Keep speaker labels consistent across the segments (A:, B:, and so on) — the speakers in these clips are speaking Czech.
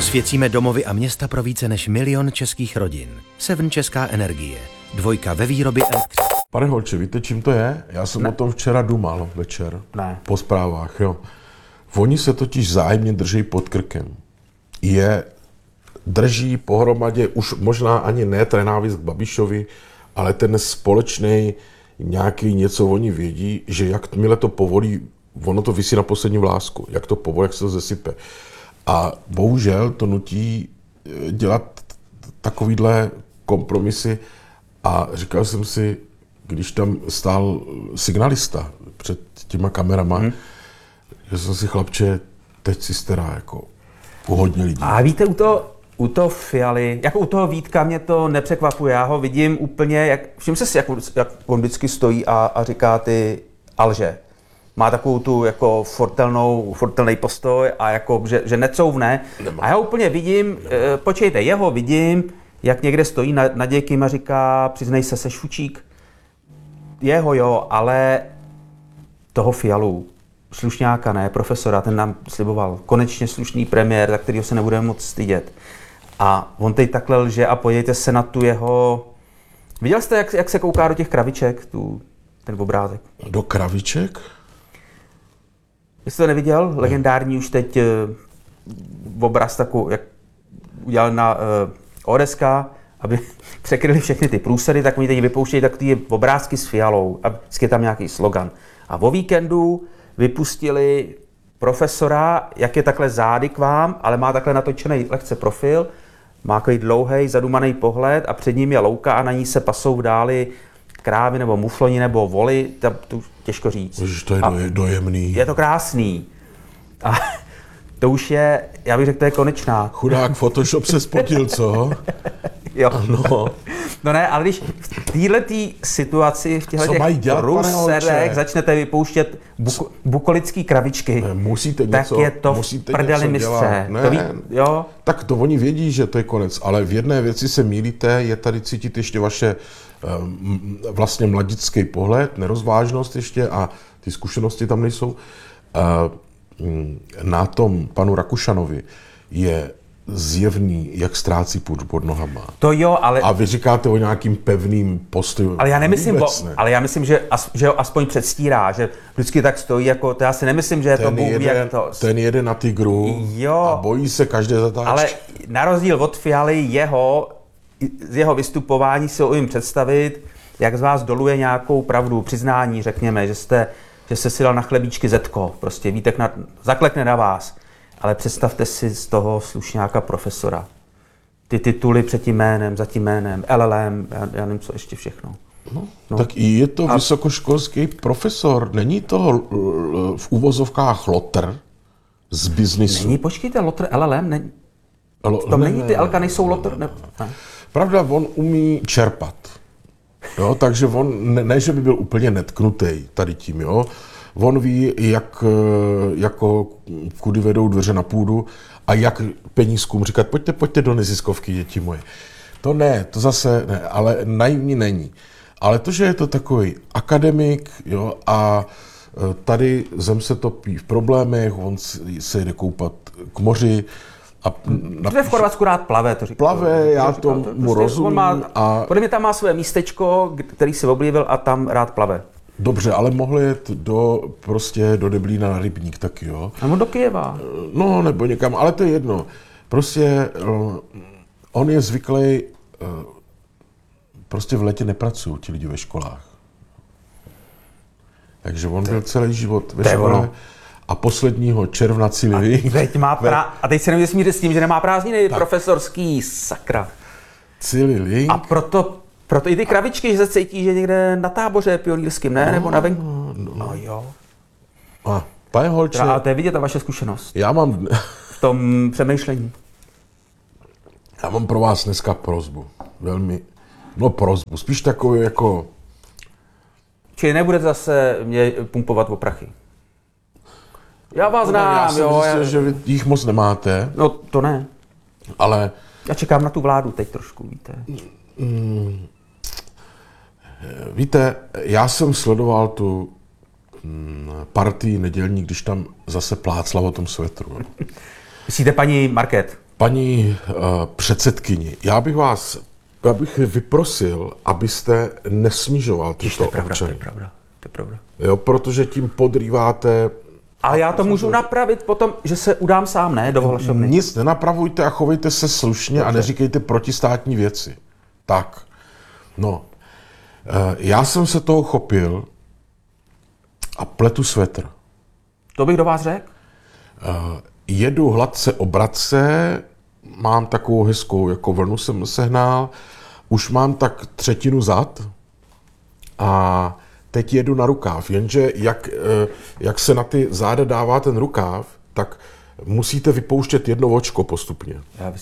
A: Osvěcíme domovy a města pro více než 1 000 000 českých rodin. Seven Česká energie. 2 ve výrobě elektřiny.
B: Pane Holče, víte, čím to je? Já jsem o tom včera dumal večer.
C: Ne.
B: Po zprávách, jo. Oni se totiž vzájemně drží pod krkem. Drží pohromadě, už možná ani ne ten návist k Babišovi, ale ten společný nějaký něco, oni vědí, že jakmile to povolí, ono to visí na poslední vlásku, jak to povolí, jak se to zesype. A bohužel to nutí dělat takovýhle kompromisy a říkal jsem si, když tam stál signalista před těma kamerama, že jsem si, chlapče, teď si stará jako o hodně lidí.
C: A víte, u toho Fialy, jako u toho Vítka mě to nepřekvapuje, já ho vidím úplně, všim se si, jak on vždycky stojí a říká ty alže. Má takovou tu jako fortelný postoj a jako, že necouvne. A já úplně vidím, počkejte, jeho vidím, jak někde stojí nad někým a říká, přiznej se, seš fučík. Jeho jo, ale toho Fialu, slušňáka, ne, profesora, ten nám sliboval konečně slušný premiér, za kterýho se nebudeme moc stydět. A on teď takhle lže a podívejte se na tu jeho... Viděl jste, jak se kouká do těch kraviček, ten obrázek?
B: Do kraviček?
C: Jste to neviděl? Ne. Legendární už teď obraz takový, jak udělal na ODSK, aby překryli všechny ty průsery, tak oni teď vypouštějí takové obrázky s Fialou a vždycky je tam nějaký slogan. A o víkendu vypustili profesora, jak je takhle zády k vám, ale má takhle natočený lehce profil, má takový dlouhý, zadumaný pohled a před ním je louka a na ní se pasou v dáli krávy nebo mufloni nebo voly, to těžko říct.
B: Ježiš, to je dojemný.
C: Je to krásný. A to už je, já bych řekl, to je konečná.
B: Chudák Photoshop se spotil, co?
C: Jo.
B: No.
C: No ne, ale když v této situaci, v těchto průserech začnete vypouštět bukolický kravičky, tak je to v prdeli mistře. Jo?
B: Tak to oni vědí, že to je konec, ale v jedné věci se mýlíte, je tady cítit ještě vaše vlastně mladický pohled, nerozvážnost ještě a ty zkušenosti tam nejsou. Na tom panu Rakušanovi je zjevný, jak ztrácí půdu pod nohama.
C: To jo, ale...
B: A vy říkáte o nějakým pevným postoji.
C: Ale já myslím, že ho aspoň předstírá, že vždycky tak stojí, jako to já si nemyslím, že je to Bůh jak to...
B: Ten jede na tygru a bojí se každé zatáčky.
C: Ale na rozdíl od Fialy z jeho vystupování si umím představit, jak z vás doluje nějakou pravdu, přiznání, řekněme, že jste si dal na chlebíčky Zetko, prostě Vítek zaklekne na vás. Ale představte si z toho slušňáka profesora. Ty tituly před tím jménem, za tím jménem, LLM, já nevím, co ještě všechno.
B: No. Tak i je to vysokoškolský profesor, není to v uvozovkách lotr z biznisu.
C: Není, počkejte, lotr, LLM, není. Není, ty Lka nejsou lotr? Ne.
B: Pravda, on umí čerpat. Jo, takže on, ne, že by byl úplně netknutý tady tím, jo. On ví, jako kudy vedou dveře na půdu a jak penízkům říkat, pojďte do neziskovky, děti moje. To ne, to zase ne, ale naivní není. Ale to, že je to takový akademik, jo, a tady zem se topí v problémech, on se jde koupat k moři.
C: Protože v Chorvatsku rád plave, to říkal.
B: Plave, já tomu rozumím.
C: Podle mě tam má své místečko, který se oblíbil a tam rád plave.
B: Dobře, ale mohl jet do Deblína na rybník taky, jo?
C: Nebo do Kyjeva.
B: No, nebo někam, ale to je jedno. Prostě on je zvyklý, prostě v létě nepracují ti lidi ve školách. Takže on byl celý život ve škole a posledního června Cili.
C: A teď se nemůže s tím, že nemá prázdniny, profesorský, sakra.
B: Cili.
C: A proto i ty kravičky, že se cítí, že někde na táboře pionýrským, ne? Nebo na venku. No jo.
B: A pane Holče...
C: Ale to je vidět ta vaše zkušenost.
B: Já mám...
C: V tom přemýšlení.
B: Já mám pro vás dneska prosbu. Prosbu. Spíš takový jako...
C: Čili nebudete zase mě pumpovat o prachy. Já vás znám,
B: jo. Já jsem že vy jich moc nemáte.
C: No to ne.
B: Ale...
C: Já čekám na tu vládu teď trošku, víte.
B: Víte, já jsem sledoval tu partii nedělní, když tam zase plácla o tom svetru.
C: Myslíte paní Market?
B: Paní předsedkyni, já bych vyprosil, abyste nesnižoval tyto občany.
C: To je pravda.
B: Jo, protože tím podrýváte.
C: A já to můžu napravit potom, že se udám sám, ne? Do ohlašovny.
B: Nic nenapravujte a chovejte se slušně a neříkejte protistátní věci. Tak. No. Já jsem se toho chopil a pletu svetr.
C: To bych do vás řekl.
B: Jedu hladce obratce, mám takovou hezkou jako vlnu jsem sehnal, už mám tak třetinu zad a teď jedu na rukáv, jenže jak se na ty záda dává ten rukáv, tak musíte vypouštět jedno očko postupně.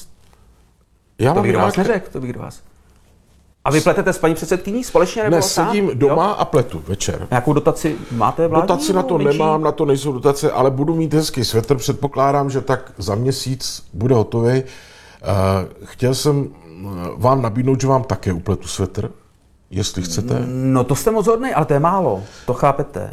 C: To bych do vás neřekl, to bych do vás. A vy pletete s paní předsedkyní společně nebo
B: Ne,
C: sám?
B: sedím doma a pletu večer.
C: Nějakou dotaci máte vládní?
B: Dotaci na to
C: menší?
B: nemám, na to nejsou dotace, ale budu mít hezký svetr, předpokládám, že tak za měsíc bude hotový. Chtěl jsem vám nabídnout, že vám také upletu svetr, jestli chcete.
C: No to jste moc hodnej, ale to je málo, to chápete.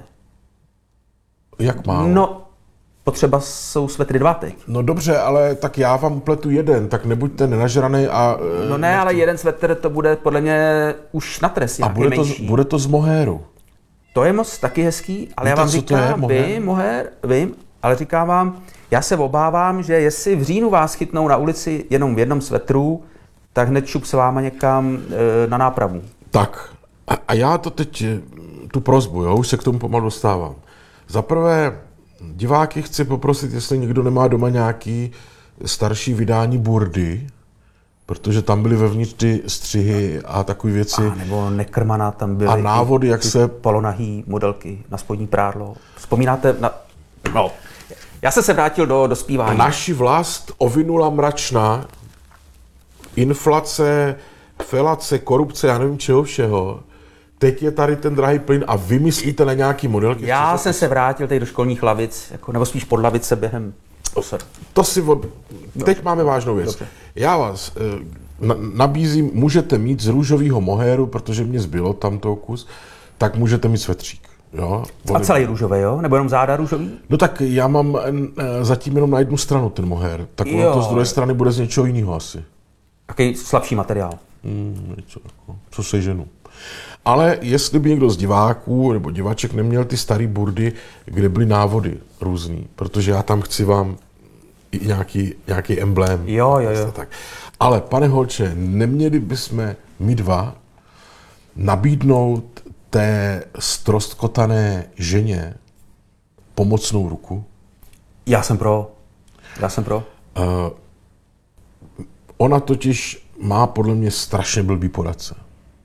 B: Jak málo?
C: No, potřeba jsou svetry 2 teď.
B: No dobře, ale tak já vám upletu jeden, tak nebuďte nenažraný a...
C: No ne, ale jeden svetr to bude podle mě už na trest,
B: A bude to z mohéru.
C: To je moc taky hezký, ale já
B: Víte,
C: vám
B: co to je,
C: říkám, vím, ale říkám vám, já se obávám, že jestli v říjnu vás chytnou na ulici jenom v jednom svetru, tak hned šup s váma někam na nápravu.
B: Tak, a já to teď, tu prosbu, jo, už se k tomu pomalu dostávám. Za prvé, diváky chci poprosit, jestli někdo nemá doma nějaký starší vydání Burdy, protože tam byly vevnitř ty střihy a takové věci.
C: A nebo Neckermana tam byly.
B: A návody, jak se...
C: polonahý modelky na spodní prádlo. Vzpomínáte na... No, já jsem se vrátil do zpívání.
B: Naši vlast ovinula mračna, inflace, felace, korupce, já nevím čeho všeho. Teď je tady ten drahý plyn a vy myslíte na nějaký modelky?
C: Já jsem se vrátil teď do školních lavic, jako, nebo spíš pod lavice během...
B: To si teď máme vážnou věc.
C: Dobře.
B: Já vás nabízím, můžete mít z růžového mohéru, protože mě zbylo tam toho kus, tak můžete mít svetřík. Jo?
C: A celý růžový, jo? Nebo jenom záda růžový?
B: No tak já mám zatím jenom na jednu stranu ten mohér, tak ono to z druhé strany bude z něčeho jiného asi.
C: Jaký slabší materiál?
B: Něco jako, co seženu. Ale jestli by někdo z diváků nebo diváček neměl ty staré burdy, kde byly návody různý, protože já tam chci vám i nějaký emblém.
C: Jo.
B: Tak. Ale pane Holče, neměli bychom my dva nabídnout té ztroskotané ženě pomocnou ruku?
C: Já jsem pro.
B: Ona totiž má podle mě strašně blbý poradce.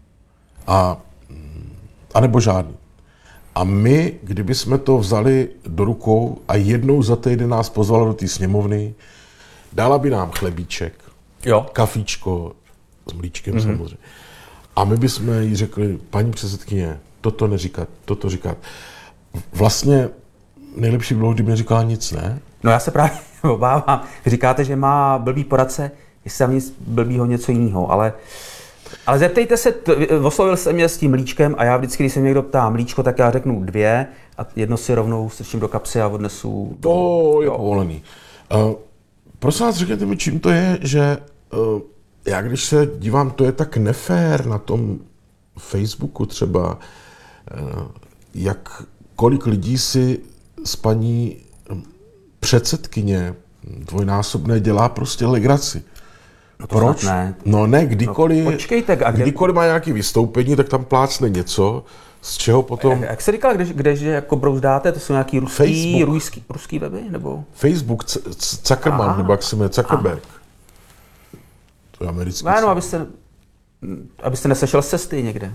B: A nebo žádný. A my, kdyby jsme to vzali do rukou a jednou za týden nás pozvala do té sněmovny, dala by nám chlebíček, kafíčko s mlíčkem samozřejmě. A my bychom jí řekli, paní předsedkyně, toto neříkat, toto říkat. Vlastně nejlepší bylo, kdyby neříkala nic, ne?
C: No já se právě obávám. Vy říkáte, že má blbý poradce, jestli tam nic blbýho něco jiného, ale zeptejte se, oslovil jsem mě s tím mlíčkem a já vždycky, když se mě někdo ptá mlíčko, tak já řeknu 2 a jedno si rovnou strčím do kapsy a odnesu.
B: To je povolený. Prosím vás, řekněte mi, čím to je, že já když se dívám, to je tak nefér na tom Facebooku třeba, jak kolik lidí si s paní předsedkyně dvojnásobné dělá prostě legraci.
C: No to
B: proč?
C: Ne.
B: No ne, kdykoliv,
C: no, počkejte,
B: kdykoliv má nějaké vystoupení, tak tam plácne něco, z čeho potom...
C: Jak se říkal, když jako brouzdáte, to jsou nějaký ruský weby, nebo?
B: Facebook, Zuckerman, nebo jak se jmenuje, Zuckerberg. To je americký.
C: No, abyste nesešel z cesty někde.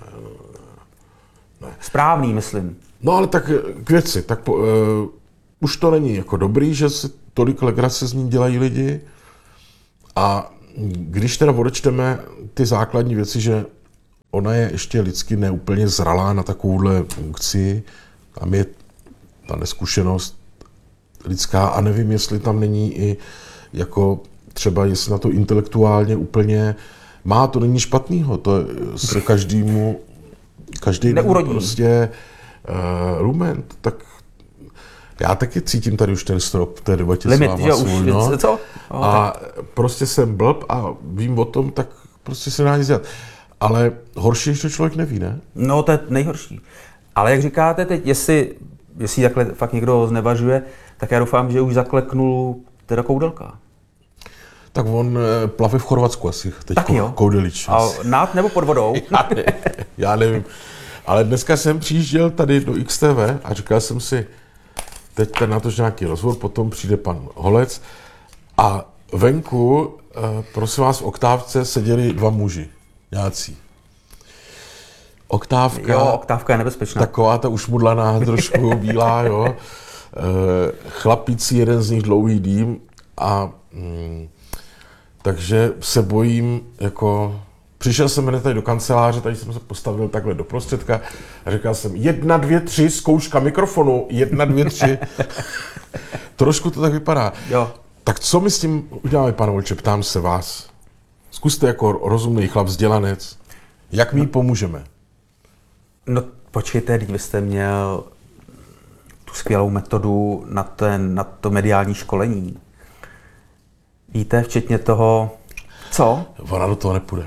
B: Ne.
C: Správný, myslím.
B: No ale tak k věci, tak už to není jako dobrý, že si tolik legrace z ní dělají lidi. A když teda odečteme ty základní věci, že ona je ještě lidsky neúplně zralá na takovouhle funkci, tam je ta neskušenost lidská a nevím, jestli tam není i jako třeba, jestli na to intelektuálně úplně má, to není špatnýho, to se každý den prostě lument, tak Já taky cítím tady už ten strop v té debatě
C: Limit,
B: s váma
C: že
B: svůj,
C: už,
B: no.
C: co?
B: A prostě jsem blb a vím o tom, tak prostě se nedá nic dělat. Ale horší, když to člověk neví, ne?
C: No, to je nejhorší. Ale jak říkáte teď, jestli takhle fakt někdo znevažuje, tak já doufám, že už zakleknul teda Koudelka.
B: Tak on plave v Chorvatsku asi teď.
C: Tak jo.
B: Koudelič.
C: A nad nebo pod vodou?
B: Já nevím. Ale dneska jsem přijížděl tady do XTV a říkal jsem si, teď ten natoč nějaký rozhovor, potom přijde pan Holec a venku, prosím vás, v Oktávce seděli 2 muži, nějací. Oktávka,
C: Jo, Oktávka je nebezpečná.
B: taková ta ušmudlaná, trošku bílá, jo. Chlapící, jeden z nich dlouhý dým a takže se bojím, jako přišel jsem hned tady do kanceláře, tady jsem se postavil takhle do prostředka a říkal jsem 1, 2, 3, zkouška mikrofonu, 1, 2, 3. Trošku to tak vypadá.
C: Jo.
B: Tak co my s tím uděláme, pane Volče, ptám se vás. Zkuste jako rozumný chlap, vzdělanec, jak my jí pomůžeme?
C: No počkejte, teď vy jste měl tu skvělou metodu na to mediální školení. Víte, včetně toho, co?
B: Ona do toho nepůjde.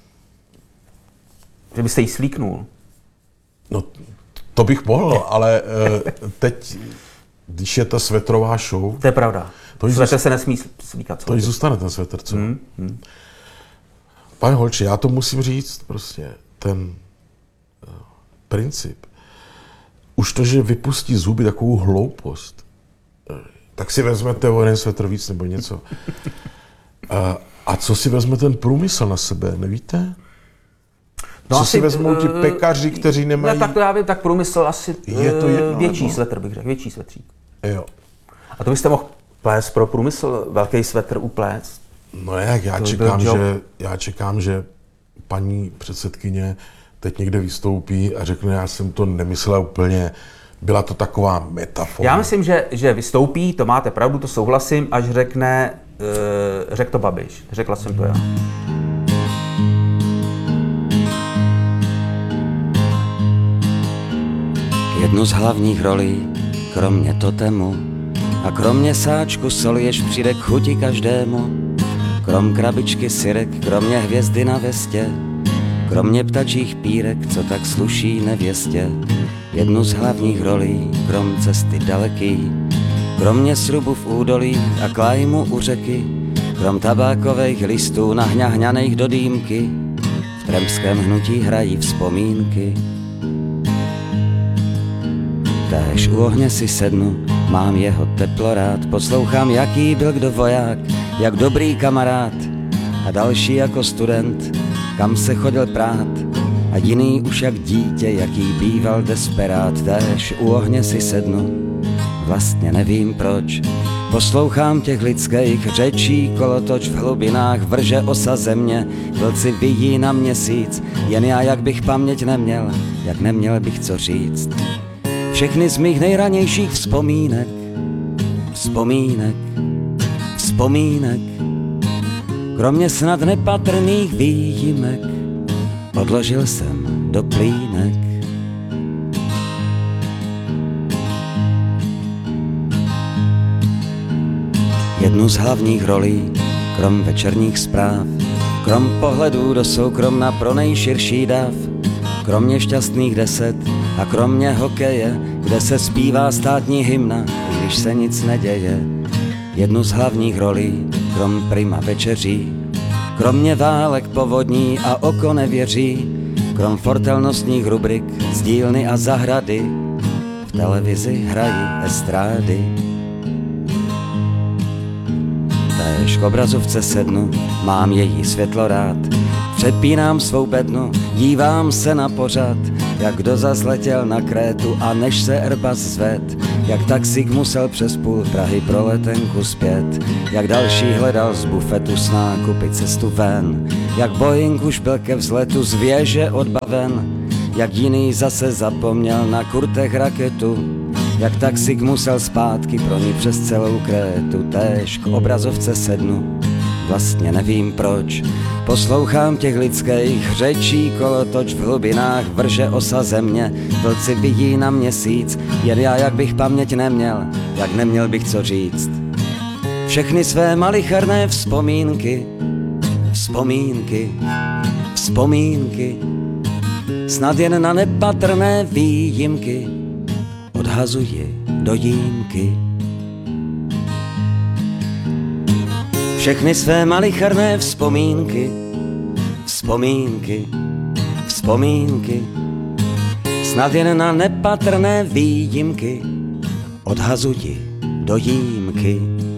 C: Že byste jí slíknul.
B: No, to bych mohl, ale teď, když je ta svetrová show,
C: To je pravda.
B: To jí
C: Svetr se nesmí slíkat.
B: to jí zůstane ten svetr, co? Pane Holče, já to musím říct, prostě, ten princip. Už to, že vypustí zuby takovou hloupost, tak si vezmete o jeden svetr víc nebo něco. A co si vezme ten průmysl na sebe, nevíte?
C: No
B: Co si vezmou ti pekaři, kteří nemají...
C: Ne, tak to já vím, tak průmysl asi
B: Je to jedno,
C: větší
B: nebo?
C: svetr bych řekl, větší svetřík.
B: Jo.
C: A to byste mohl plést pro průmysl, velký svetr uplést.
B: No jak,
C: To by byl job.
B: já čekám, že paní předsedkyně teď někde vystoupí a řekne, já jsem to nemyslela úplně, byla to taková metafora.
C: Já myslím, že vystoupí, to máte pravdu, to souhlasím, až řekne, řekl to Babiš, řekla jsem to já.
D: Jednu z hlavních rolí, kromě totemu a kromě sáčku soli, jež přijde k chuti každému, krom krabičky syrek, kromě hvězdy na vestě, kromě ptačích pírek, co tak sluší nevěstě, jednu z hlavních rolí, krom cesty daleký, kromě srubu v údolí a klajmu u řeky, krom tabákových listů nahňahňaných do dýmky, v trampském hnutí hrají vzpomínky. Též u ohně si sednu, mám jeho teplo rád, poslouchám, jaký byl kdo voják, jak dobrý kamarád a další jako student, kam se chodil prát a jiný už jak dítě, jaký býval desperát. Též u ohně si sednu, vlastně nevím proč, poslouchám těch lidských řečí, kolotoč v hlubinách vrže osa země, vlci vidí na měsíc, jen já jak bych paměť neměl, jak neměl bych co říct. Všechny z mých nejranějších vzpomínek, kromě snad nepatrných výjimek, odložil jsem do plínek. Jednu z hlavních rolí, krom večerních zpráv, krom pohledů do soukromna pro nejširší dav, kromě šťastných 10 a kromě hokeje, kde se zpívá státní hymna, když se nic neděje. Jednu z hlavních rolí, krom prima večeří, kromě válek povodní a oko nevěří, krom fortelnostních rubrik z dílny a zahrady, v televizi hrají estrády. Též k obrazovce sednu, mám její světlo rád, přepínám svou bednu, dívám se na pořad, jak kdo zazletěl na Krétu a než se Airbus zved, jak taxík musel přes půl Prahy pro letenku zpět, jak další hledal z bufetu s nákupy cestu ven, jak Boeing už byl ke vzletu z věže odbaven, jak jiný zase zapomněl na kurtech raketu, jak taxík musel zpátky pro ní přes celou Krétu. Též k obrazovce sednu, vlastně nevím proč, poslouchám těch lidských řečí, kolotoč v hlubinách vrže osa země, vlci vidí na měsíc, jen já jak bych paměť neměl, jak neměl bych co říct. Všechny své malicharné vzpomínky, snad jen na nepatrné výjimky, odhazuji do jímky. Všechny své malicharné vzpomínky, snad jen na nepatrné výjimky, odhazuji do jímky.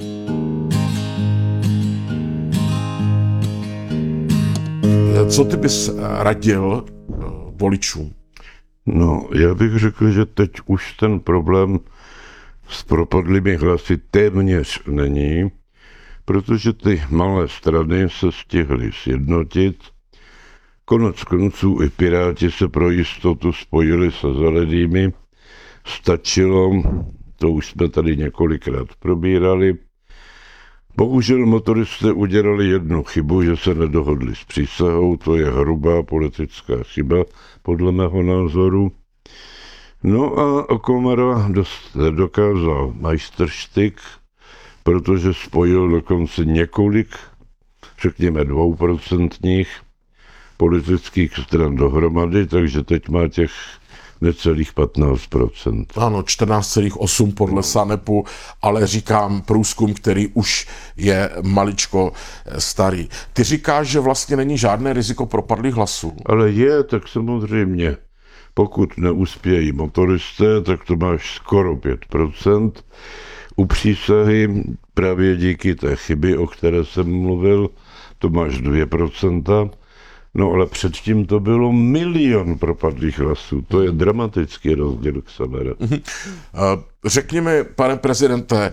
B: Co ty bys radil voličům?
E: No, já bych řekl, že teď už ten problém s propadlými hlasy téměř není, protože ty malé strany se stihly sjednotit. Konec konců i Piráti se pro jistotu spojili se Zelenými. Stačilo, to už jsme tady několikrát probírali. Bohužel motoristé udělali jednu chybu, že se nedohodli s přísahou, to je hrubá politická chyba, podle mého názoru. No a Okamura dokázal majstrštyk, protože spojil dokonce několik, řekněme 2% politických stran dohromady, takže teď má těch necelých 15%.
B: Ano, 14,8 podle Sanepu, ale říkám průzkum, který už je maličko starý. Ty říkáš, že vlastně není žádné riziko propadlých hlasů.
E: Ale je, tak samozřejmě. Pokud neuspějí motoristé, tak to máš skoro 5%. U přísahy právě díky té chyby, o které jsem mluvil, to máš 2%. No ale předtím to bylo 1 000 000 propadlých hlasů. To je dramatický rozdíl, Xavere.
B: Řekni mi, pane prezidente,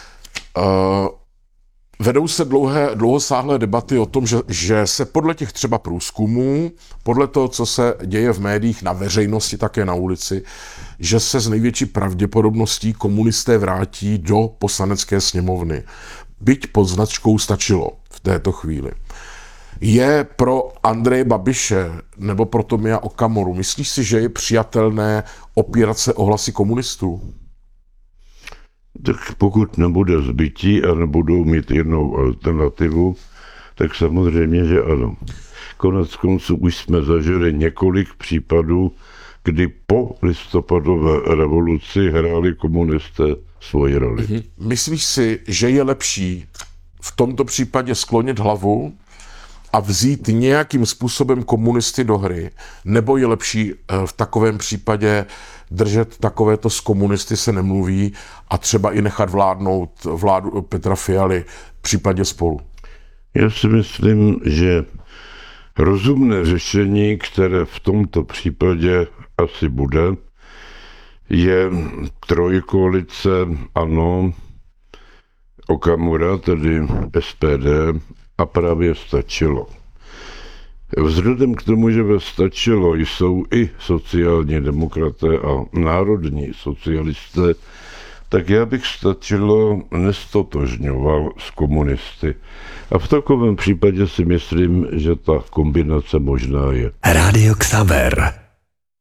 B: vedou se dlouhosáhlé debaty o tom, že se podle těch třeba průzkumů, podle toho, co se děje v médiích, na veřejnosti, také na ulici, že se s největší pravděpodobností komunisté vrátí do Poslanecké sněmovny. Byť pod značkou stačilo v této chvíli. Je pro Andreje Babiše nebo pro Tomia Okamuru, myslíš si, že je přijatelné opírat se o hlasy komunistů?
E: Tak pokud nebude zbytí a nebudou mít jinou alternativu, tak samozřejmě, že ano. Konec konců už jsme zažili několik případů, kdy po listopadové revoluci hráli komunisté svoji roli.
B: Myslíš si, že je lepší v tomto případě sklonit hlavu a vzít nějakým způsobem komunisty do hry, nebo je lepší v takovém případě držet takovéto s komunisty se nemluví a třeba i nechat vládnout vládu Petra Fialy v případě Spolu?
E: Já si myslím, že rozumné řešení, které v tomto případě asi bude, je trojkoalice ANO, Okamura, tedy SPD, a právě Stačilo. Vzhledem k tomu, že ve Stačilo jsou i sociální demokraté a národní socialisté, tak já bych Stačilo nestotožňoval s komunisty. A v takovém případě si myslím, že ta kombinace možná je.
A: Rádio Xaver.